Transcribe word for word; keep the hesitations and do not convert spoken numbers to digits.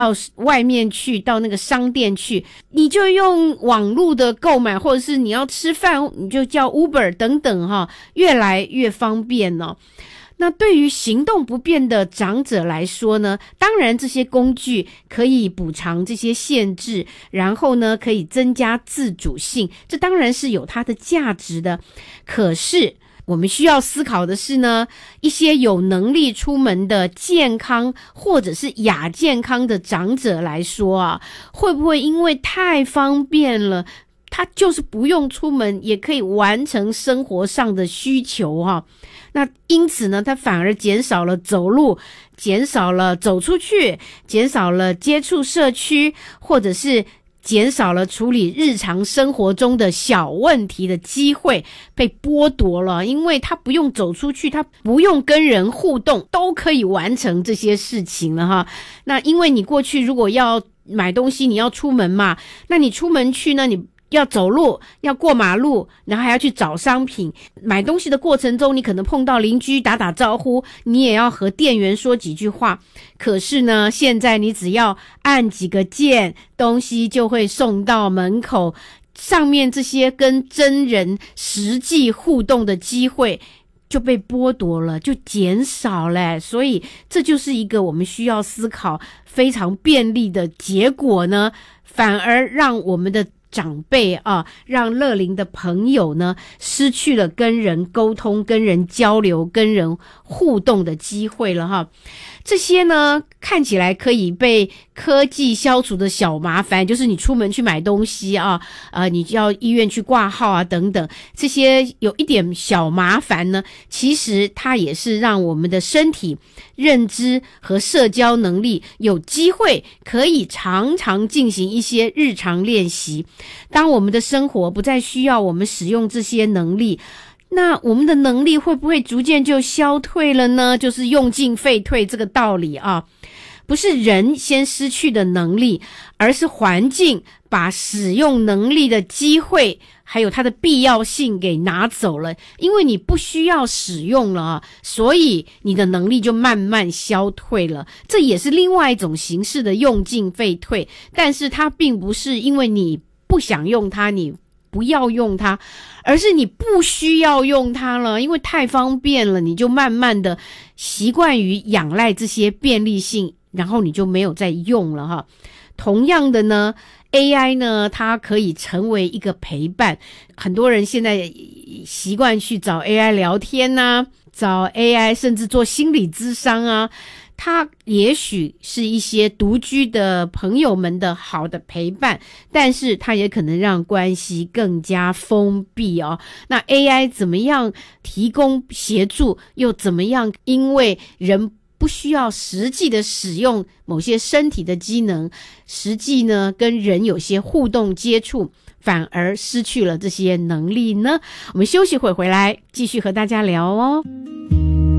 到外面去，到那个商店去，你就用网络的购买，或者是你要吃饭你就叫 Uber 等等哈，越来越方便哦。那对于行动不便的长者来说呢，当然这些工具可以补偿这些限制，然后呢可以增加自主性，这当然是有它的价值的。可是我们需要思考的是呢，一些有能力出门的健康或者是亚健康的长者来说啊，会不会因为太方便了，他就是不用出门也可以完成生活上的需求哈、啊？那因此呢，他反而减少了走路，减少了走出去，减少了接触社区，或者是减少了处理日常生活中的小问题的机会被剥夺了，因为他不用走出去，他不用跟人互动，都可以完成这些事情了哈。那因为你过去如果要买东西，你要出门嘛，那你出门去呢，你要走路，要过马路，然后还要去找商品，买东西的过程中你可能碰到邻居打打招呼，你也要和店员说几句话。可是呢，现在你只要按几个键，东西就会送到门口，上面这些跟真人实际互动的机会就被剥夺了，就减少了。所以这就是一个我们需要思考非常便利的结果呢，反而让我们的长辈啊，让乐龄的朋友呢，失去了跟人沟通、跟人交流、跟人互动的机会了哈。这些呢，看起来可以被科技消除的小麻烦，就是你出门去买东西啊，呃，你要医院去挂号啊等等，这些有一点小麻烦呢，其实它也是让我们的身体、认知和社交能力有机会可以常常进行一些日常练习。当我们的生活不再需要我们使用这些能力，那我们的能力会不会逐渐就消退了呢？就是用进废退这个道理啊，不是人先失去的能力，而是环境把使用能力的机会还有它的必要性给拿走了。因为你不需要使用了啊，所以你的能力就慢慢消退了。这也是另外一种形式的用进废退，但是它并不是因为你不想用它，你不要用它，而是你不需要用它了，因为太方便了，你就慢慢的习惯于仰赖这些便利性，然后你就没有再用了哈。同样的呢， A I 呢，它可以成为一个陪伴。很多人现在习惯去找 A I 聊天啊，找 A I 甚至做心理咨商啊，它也许是一些独居的朋友们的好的陪伴，但是它也可能让关系更加封闭哦。那 A I 怎么样提供协助，又怎么样因为人不需要实际的使用某些身体的机能，实际呢跟人有些互动接触，反而失去了这些能力呢？我们休息会回来继续和大家聊哦。